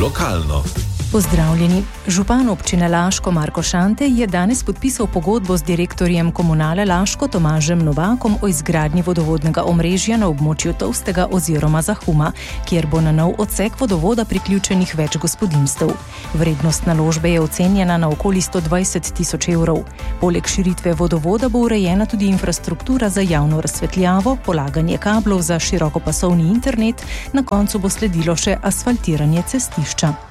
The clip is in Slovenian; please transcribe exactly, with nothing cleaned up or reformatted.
lokalno. Pozdravljeni. Župan občine Laško Marko Šante je danes podpisal pogodbo z direktorjem Komunale Laško Tomažem Novakom o izgradnji vodovodnega omrežja na območju Tolstega oziroma Zahuma, kjer bo na nov odsek vodovoda priključenih več gospodinjstev. Vrednost naložbe je ocenjena na okoli sto dvajset tisoč evrov. Poleg širitve vodovoda bo urejena tudi infrastruktura za javno razsvetljavo, polaganje kablov za širokopasovni internet, na koncu bo sledilo še asfaltiranje cestišča.